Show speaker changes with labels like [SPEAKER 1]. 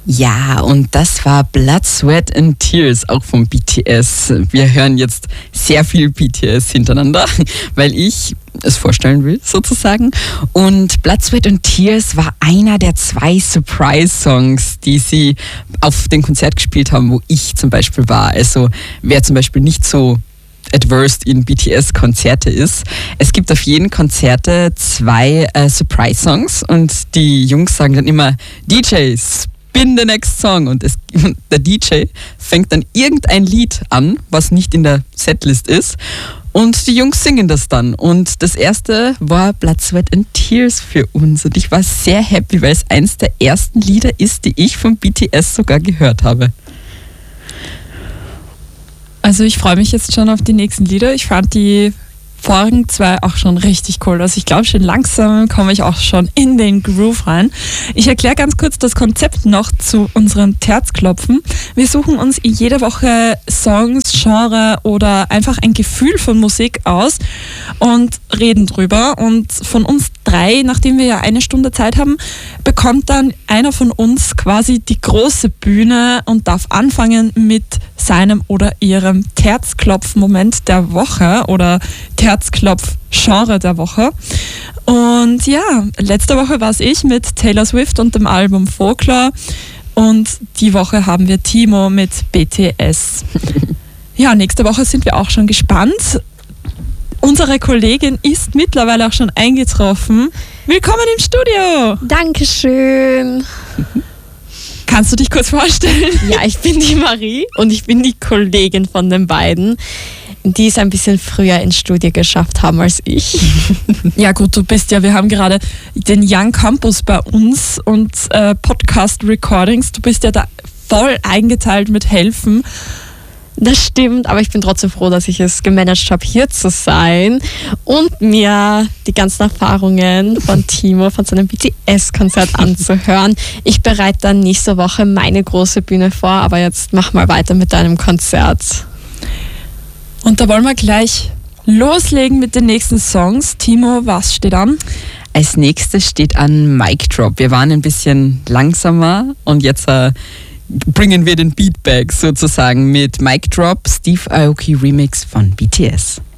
[SPEAKER 1] Ja, und das war Blood, Sweat and Tears, auch vom BTS. Wir hören jetzt sehr viel BTS hintereinander, weil ich es vorstellen will, sozusagen. Und Blood, Sweat and Tears war einer der 2 Surprise-Songs, die sie auf dem Konzert gespielt haben, wo ich zum Beispiel war. Also wer zum Beispiel nicht so adversed in BTS-Konzerte ist. Es gibt auf jeden Konzerte 2 Surprise-Songs und die Jungs sagen dann immer, DJ, spin the next song, und der DJ fängt dann irgendein Lied an, was nicht in der Setlist ist, und die Jungs singen das dann. Und das erste war Blood, Sweat and Tears für uns und ich war sehr happy, weil es eins der ersten Lieder ist, die ich von BTS sogar gehört habe.
[SPEAKER 2] Also ich freue mich jetzt schon auf die nächsten Lieder. Ich fand die vorigen 2 auch schon richtig cool. Also ich glaube, schon langsam komme ich auch schon in den Groove rein. Ich erkläre ganz kurz das Konzept noch zu unserem Herzklopfen. Wir suchen uns jede Woche Songs, Genre oder einfach ein Gefühl von Musik aus und reden drüber. Und von uns 3, nachdem wir ja 1 Stunde Zeit haben, bekommt dann einer von uns quasi die große Bühne und darf anfangen mit seinem oder ihrem Herzklopf-Moment der Woche oder Herzklopf-Genre der Woche. Und ja, letzte Woche war es ich mit Taylor Swift und dem Album Folklore und die Woche haben wir Timo mit BTS. Ja, nächste Woche sind wir auch schon gespannt. Unsere Kollegin ist mittlerweile auch schon eingetroffen. Willkommen im Studio!
[SPEAKER 3] Dankeschön!
[SPEAKER 2] Kannst du dich kurz vorstellen?
[SPEAKER 3] Ja, ich bin die Marie und ich bin die Kollegin von den beiden, die es ein bisschen früher ins Studio geschafft haben als ich.
[SPEAKER 2] Ja gut, wir haben gerade den Young Campus bei uns und Podcast Recordings. Du bist ja da voll eingeteilt mit Helfen.
[SPEAKER 3] Das stimmt, aber ich bin trotzdem froh, dass ich es gemanagt habe, hier zu sein und mir die ganzen Erfahrungen von Timo, von seinem BTS-Konzert anzuhören. Ich bereite dann nächste Woche meine große Bühne vor, aber jetzt mach mal weiter mit deinem Konzert.
[SPEAKER 2] Und da wollen wir gleich loslegen mit den nächsten Songs. Timo, was steht an?
[SPEAKER 1] Als nächstes steht an Mic Drop. Wir waren ein bisschen langsamer und jetzt bringen wir den Beat back sozusagen mit Mic Drop, Steve Aoki Remix von BTS.